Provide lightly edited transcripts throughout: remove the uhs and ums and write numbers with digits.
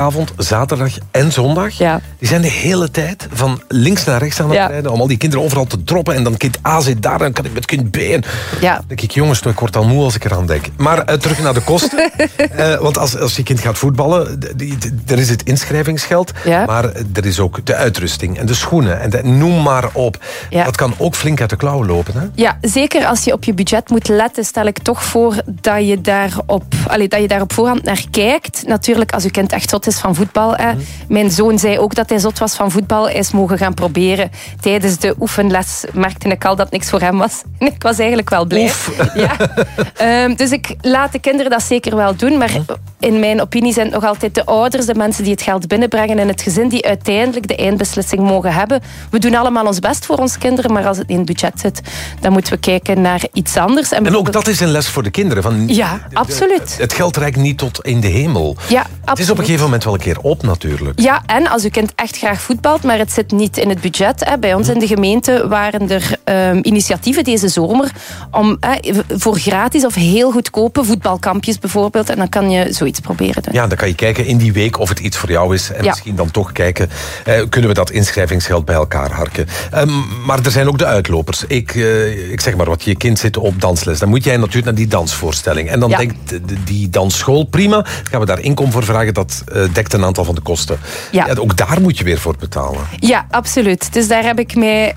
avond, zaterdag en zondag. Ja. Die zijn de hele tijd van links naar rechts aan het rijden. Om al die kinderen overal te droppen. En dan kind A zit daar, dan kan ik met kind B. En dan denk ik, jongens, ik word al moe als ik eraan denk. Maar terug naar de kosten. Want als je kind gaat voetballen, er is het inschrijvingsgeld. Ja. Maar er is ook de uitrusting en de schoenen. En noem maar op. Ja. Dat kan ook flink uit de klauwen lopen. Hè? Ja, zeker als je op je budget moet letten, stel ik toch voor dat je daar op voorhand naar kijkt. Natuurlijk, als je kind echt zot is van voetbal. Mijn zoon zei ook dat hij zot was van voetbal. Hij is mogen gaan proberen. Tijdens de oefenles merkte ik al dat niks voor hem was. En ik was eigenlijk wel blij. Ja. Dus ik laat de kinderen dat zeker wel doen. Maar in mijn opinie zijn het nog altijd de ouders, de mensen die het geld binnenbrengen en het gezin, die uiteindelijk de eindbeslissing mogen hebben. We doen allemaal ons best voor onze kinderen, maar als het in het budget zit, dan moeten we kijken naar iets anders. En ook dat is een les voor de kinderen. Ja, absoluut. Het geld reikt niet tot in de hemel. Ja, absoluut. Het is op een gegeven moment wel een keer op, natuurlijk. Ja, en als uw kind echt graag voetbalt, maar het zit niet in het budget. Bij ons in de gemeente waren er initiatieven deze zomer om voor gratis of heel goedkope voetbalkampjes bijvoorbeeld. En dan kan je zoiets proberen doen. Ja, dan kan je kijken in die week of het iets voor jou is. En misschien dan toch kijken, kunnen we dat inschrijvingsgeld bij elkaar harken. Maar er zijn ook de uitlopers. Ik zeg maar wat, je kind zit op dansles. Dan moet jij natuurlijk naar die dansvoorstelling. En dan denkt die dansschool, prima, gaan we daar inkomen voor vragen. Dat dekt een aantal van de kosten. Ja. Ja, ook daar moet je weer voor betalen. Ja, absoluut. Dus daar heb ik mij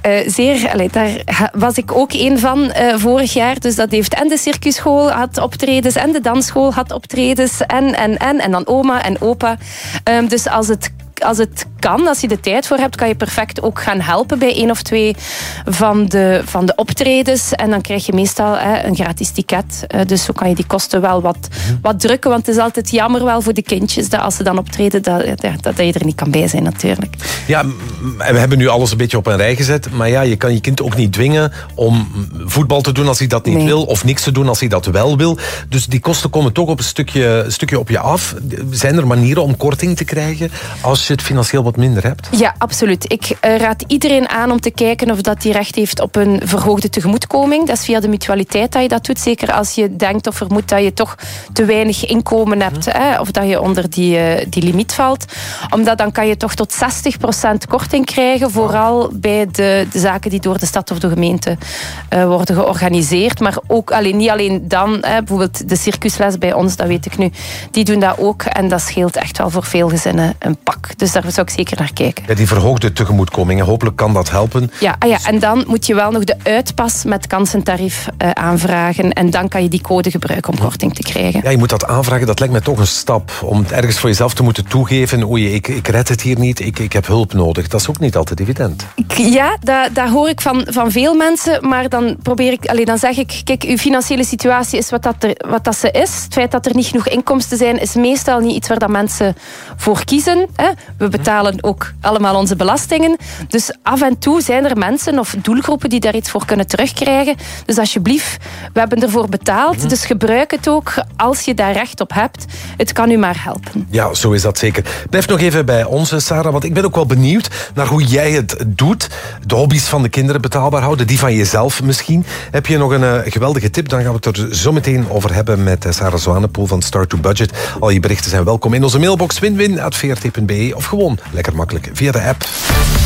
daar was ik ook een van vorig jaar. Dus dat heeft en de circusschool had optredens en de dansschool had optredens en dan oma en opa. Dus als het kan, als je de tijd voor hebt, kan je perfect ook gaan helpen bij 1 of 2 van de optredens. En dan krijg je meestal een gratis ticket. Dus zo kan je die kosten wel wat drukken. Want het is altijd jammer wel voor de kindjes dat als ze dan optreden, dat je er niet kan bij zijn natuurlijk. Ja, we hebben nu alles een beetje op een rij gezet. Maar ja, je kan je kind ook niet dwingen om voetbal te doen als hij dat niet wil. Of niks te doen als hij dat wel wil. Dus die kosten komen toch op een stukje op je af. Zijn er manieren om korting te krijgen als je het financieel wat minder hebt? Ja, absoluut. Ik raad iedereen aan om te kijken of dat die recht heeft op een verhoogde tegemoetkoming. Dat is via de mutualiteit dat je dat doet. Zeker als je denkt of vermoedt dat je toch te weinig inkomen hebt. Of dat je onder die limiet valt. Omdat dan kan je toch tot 60% korting krijgen. Vooral bij de zaken die door de stad of de gemeente worden georganiseerd. Maar ook niet alleen dan. Bijvoorbeeld de circusles bij ons, dat weet ik nu. Die doen dat ook. En dat scheelt echt wel voor veel gezinnen een pak. Dus daar zou ik zeker naar kijken. Ja, die verhoogde tegemoetkomingen, hopelijk kan dat helpen. Ja, en dan moet je wel nog de uitpas met kansentarief aanvragen. En dan kan je die code gebruiken om korting te krijgen. Ja, je moet dat aanvragen. Dat lijkt mij toch een stap. Om het ergens voor jezelf te moeten toegeven. Oei, ik red het hier niet. Ik heb hulp nodig. Dat is ook niet altijd evident. Ja, daar hoor ik van veel mensen. Maar dan dan zeg ik, kijk, uw financiële situatie is wat dat ze is. Het feit dat er niet genoeg inkomsten zijn, is meestal niet iets waar dat mensen voor kiezen. We betalen ook allemaal onze belastingen. Dus af en toe zijn er mensen of doelgroepen die daar iets voor kunnen terugkrijgen. Dus alsjeblieft, we hebben ervoor betaald. Dus gebruik het ook als je daar recht op hebt. Het kan u maar helpen. Ja, zo is dat zeker. Blijf nog even bij ons, Sarah, want ik ben ook wel benieuwd naar hoe jij het doet. De hobby's van de kinderen betaalbaar houden, die van jezelf misschien. Heb je nog een geweldige tip? Dan gaan we het er zo meteen over hebben met Sarah Zwanepoel van Start to Budget. Al je berichten zijn welkom in onze mailbox winwin@vrt.be of gewoon lekker makkelijk via de app.